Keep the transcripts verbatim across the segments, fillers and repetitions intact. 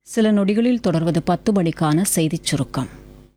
சில நொடிகளில் தொடர்வது பத்து மணிக்கான செய்திச் சுருக்கம்.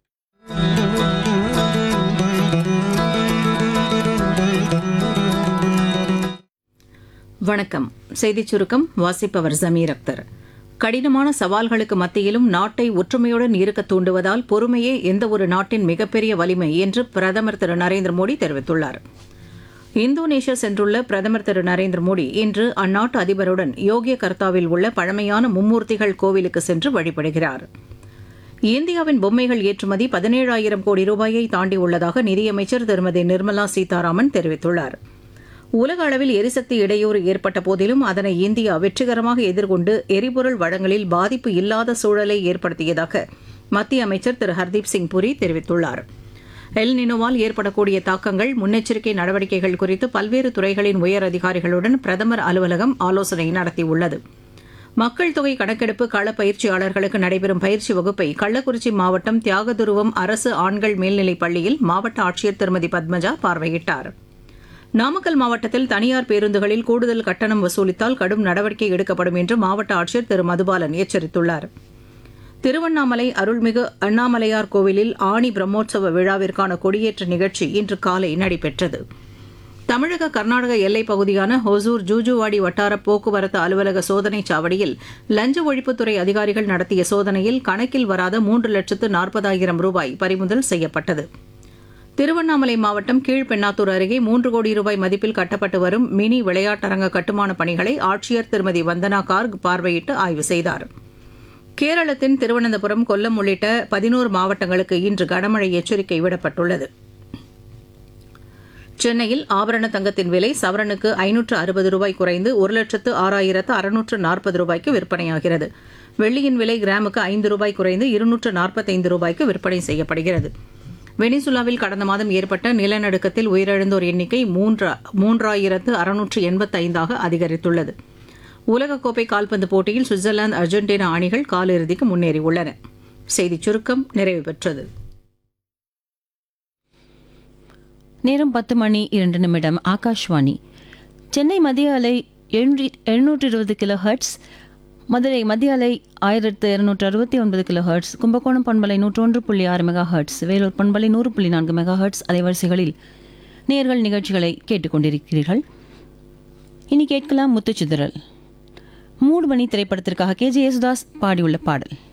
வணக்கம். செய்திச் சுருக்கம் வாசிப்பவர் ஜமீர் அக்தர். கடினமான சவால்களுக்கு மத்தியிலும் நாட்டை ஒற்றுமையுடன் இருக்க தூண்டுவதால் பொறுமையே எந்தவொரு நாட்டின் மிகப்பெரிய வலிமை என்று பிரதமர் திரு நரேந்திர மோடி தெரிவித்துள்ளார். இந்தோனேஷியா சென்றுள்ள பிரதமர் திரு நரேந்திர மோடி இன்று அந்நாட்டு அதிபருடன் யோகியகர்த்தாவில் உள்ள பழமையான மும்மூர்த்திகள் கோவிலுக்கு சென்று வழிபடுகிறார். இந்தியாவின் பொம்மைகள் ஏற்றுமதி பதினேழாயிரம் கோடி ரூபாயை தாண்டியுள்ளதாக நிதியமைச்சர் திருமதி நிர்மலா சீதாராமன் தெரிவித்துள்ளார். உலக அளவில் எரிசக்தி இடையூறு ஏற்பட்ட போதிலும் அதனை இந்தியா வெற்றிகரமாக எதிர்கொண்டு எரிபொருள் வழங்கலில் பாதிப்பு இல்லாத சூழலை ஏற்படுத்தியதாக மத்திய அமைச்சர் திரு ஹர்தீப் சிங் புரி தெரிவித்துள்ளார். எல் நினோவால் ஏற்படக்கூடிய தாக்கங்கள், முன்னெச்சரிக்கை நடவடிக்கைகள் குறித்து பல்வேறு துறைகளின் உயர் அதிகாரிகளுடன் பிரதமர் அலுவலகம் ஆலோசனை நடத்தியுள்ளது. மக்கள் தொகை கணக்கெடுப்பு கள பயிற்சியாளர்களுக்கு நடைபெறும் பயிற்சி வகுப்பை கள்ளக்குறிச்சி மாவட்டம் தியாகதுருவம் அரசு ஆண்கள் மேல்நிலைப் பள்ளியில் மாவட்ட ஆட்சியர் திருமதி பத்மஜா பார்வையிட்டார். நாமக்கல் மாவட்டத்தில் தனியார் பேருந்துகளில் கூடுதல் கட்டணம் வசூலித்தால் கடும் நடவடிக்கை எடுக்கப்படும் என்று மாவட்ட ஆட்சியர் திரு மதுபாலன் எச்சரித்துள்ளார். திருவண்ணாமலை அருள்மிகு அண்ணாமலையார் கோவிலில் ஆணி பிரம்மோற்சவ விழாவிற்கான கொடியேற்ற நிகழ்ச்சி இன்று காலை நடைபெற்றது. தமிழக கர்நாடக எல்லைப் பகுதியான ஹொசூர் ஜூஜுவாடி வட்டார போக்குவரத்து அலுவலக சோதனைச் சாவடியில் லஞ்ச ஒழிப்புத்துறை அதிகாரிகள் நடத்திய சோதனையில் கணக்கில் வராத மூன்று லட்சத்து நாற்பதாயிரம் ரூபாய் பறிமுதல் செய்யப்பட்டது. திருவண்ணாமலை மாவட்டம் கீழ்பெண்ணாத்தூர் அருகே மூன்று கோடி ரூபாய் மதிப்பில் கட்டப்பட்டு வரும் மினி விளையாட்டரங்க கட்டுமான பணிகளை ஆட்சியர் திருமதி வந்தனா கார்க் பார்வையிட்டு ஆய்வு செய்தார். கேரளத்தின் திருவனந்தபுரம், கொல்லம் உள்ளிட்ட பதினோரு மாவட்டங்களுக்கு இன்று கனமழை எச்சரிக்கை விடப்பட்டுள்ளது. சென்னையில் ஆபரண தங்கத்தின் விலை சவரனுக்கு ஐநூற்று அறுபது ரூபாய் குறைந்து ஒரு லட்சத்து ஆறாயிரத்து அறுநூற்று நாற்பது ரூபாய்க்கு விற்பனையாகிறது. வெள்ளியின் விலை கிராமுக்கு ஐந்து ரூபாய் குறைந்து இருநூற்று நாற்பத்தைந்து ரூபாய்க்கு விற்பனை செய்யப்படுகிறது. வெனிசுலாவில் கடந்த மாதம் ஏற்பட்ட நிலநடுக்கத்தில் உயிரிழந்தோர் எண்ணிக்கை மூன்றாயிரத்து அறுநூற்று எண்பத்தைந்தாக அதிகரித்துள்ளது. உலகக்கோப்பை கால்பந்து போட்டியில் சுவிட்சர்லாந்து, அர்ஜென்டினா அணிகள் காலிறுதிக்கு முன்னேறியுள்ளன. செய்திச் சுருக்கம் நிறைவு பெற்றது. நேரம் பத்து மணி இரண்டு நிமிடம். ஆகாஷ்வாணி சென்னை மத்திய அலை எழுநூற்று இருபது கிலோ ஹெர்ட்ஸ், மதுரை மத்திய அலை ஆயிரத்து இருநூற்று அறுபத்தி ஒன்பது கிலோ ஹெர்ட்ஸ், கும்பகோணம் பண்பலை நூற்றொன்று புள்ளி ஆறு மெகா ஹெர்ட்ஸ், வேலூர் பண்பலை நூறு புள்ளி நான்கு மெகா ஹெர்ட்ஸ் அலைவரிசைகளில் நேர்கள் நிகழ்ச்சிகளை கேட்டுக்கொண்டிருக்கிறீர்கள். இனி கேட்கலாம் முத்துச்சிதறல். மூடுமணி திரைப்படத்திற்காக கே ஜே யேசுதாஸ் பாடியுள்ள பாடல்.